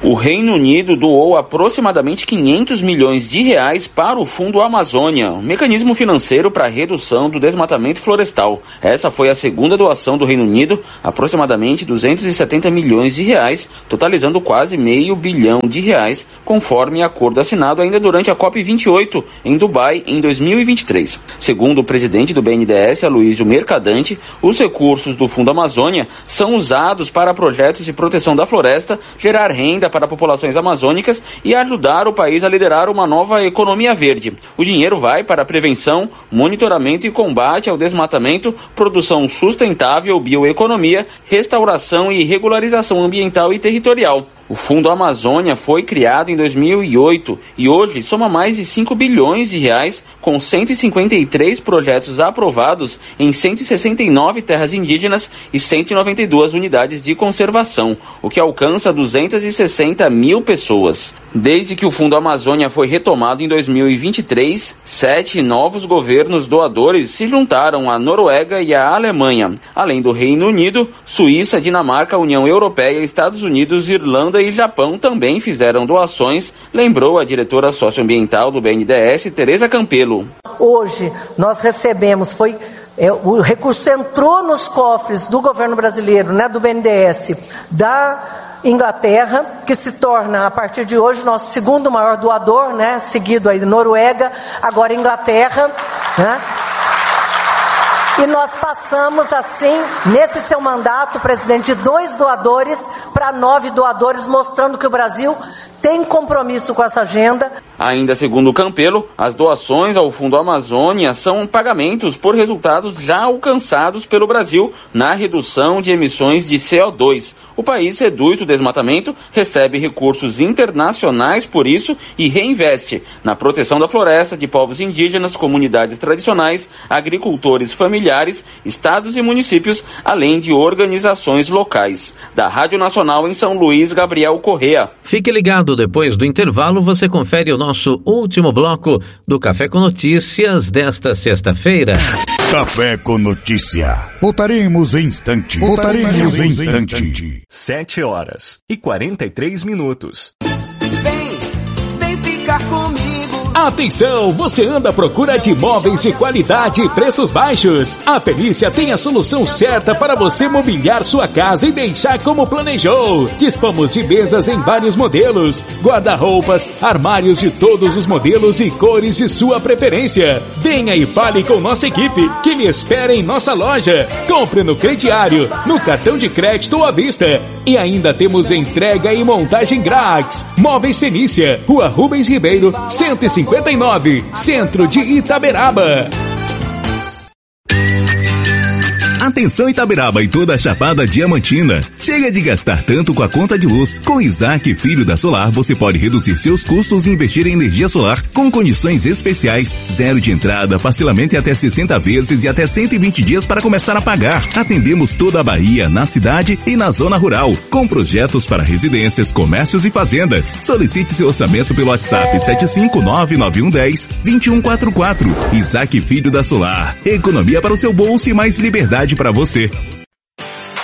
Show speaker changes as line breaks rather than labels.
O Reino Unido doou aproximadamente 500 milhões de reais para o Fundo Amazônia, um mecanismo financeiro para a redução do desmatamento florestal. Essa foi a segunda doação do Reino Unido, aproximadamente 270 milhões de reais, totalizando quase R$500 bilhão, conforme acordo assinado ainda durante a COP28 em Dubai em 2023. Segundo o presidente do BNDES, Aloysio Mercadante, os recursos do Fundo Amazônia são usados para projetos de proteção da floresta, gerar renda para populações amazônicas e ajudar o país a liderar uma nova economia verde. O dinheiro vai para a prevenção, monitoramento e combate ao desmatamento, produção sustentável, bioeconomia, restauração e regularização ambiental e territorial. O Fundo Amazônia foi criado em 2008 e hoje soma mais de 5 bilhões de reais, com 153 projetos aprovados em 169 terras indígenas e 192 unidades de conservação, o que alcança 260 mil pessoas. Desde que o Fundo Amazônia foi retomado em 2023, 7 novos governos doadores se juntaram à Noruega e à Alemanha, além do Reino Unido, Suíça, Dinamarca, União Europeia, Estados Unidos, Irlanda e Japão também fizeram doações, lembrou a diretora socioambiental do BNDES, Tereza Campelo.
Hoje nós recebemos, o recurso entrou nos cofres do governo brasileiro, do BNDES, da Inglaterra, que se torna, a partir de hoje, nosso segundo maior doador, seguido aí Noruega, agora Inglaterra, E nós passamos assim, nesse seu mandato, presidente, de 2 doadores para 9 doadores, mostrando que o Brasil tem compromisso com essa agenda.
Ainda segundo Campelo, as doações ao Fundo Amazônia são pagamentos por resultados já alcançados pelo Brasil na redução de emissões de CO2. O país reduz o desmatamento, recebe recursos internacionais por isso e reinveste na proteção da floresta, de povos indígenas, comunidades tradicionais, agricultores familiares, estados e municípios, além de organizações locais. Da Rádio Nacional em São Luís, Gabriel Correa.
Fique ligado, depois do intervalo você confere o nosso último bloco do Café com Notícias desta sexta-feira.
Café com Notícia. Voltaremos em instante.
7h43. Vem ficar comigo.
Atenção, você anda à procura de imóveis de qualidade e preços baixos? A Felícia tem a solução certa para você mobiliar sua casa e deixar como planejou. Dispomos de mesas em vários modelos, guarda-roupas, armários de todos os modelos e cores de sua preferência. Venha e fale com nossa equipe, que lhe espera em nossa loja. Compre no crediário, no cartão de crédito ou à vista. E ainda temos entrega e montagem grátis. Móveis Felícia, Rua Rubens Ribeiro, 159, Centro de Itaberaba.
Atenção Itaberaba e toda a Chapada Diamantina. Chega de gastar tanto com a conta de luz. Com Isaac Filho da Solar, você pode reduzir seus custos e investir em energia solar com condições especiais. 0 de entrada, parcelamento em até 60 vezes e até 120 dias para começar a pagar. Atendemos toda a Bahia, na cidade e na zona rural, com projetos para residências, comércios e fazendas. Solicite seu orçamento pelo WhatsApp 7599110-2144. Isaac Filho da Solar. Economia para o seu bolso e mais liberdade para você.